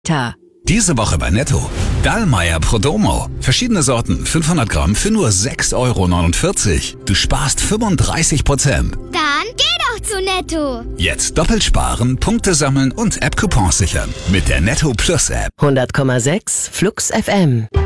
Diese Woche bei Netto. Dallmayr Prodomo. Verschiedene Sorten, 500 Gramm für nur 6,49 €. Du sparst 35%. Dann geh doch zu Netto. Jetzt doppelt sparen, Punkte sammeln und App-Coupons sichern. Mit der Netto Plus App. 100,6 Flux FM.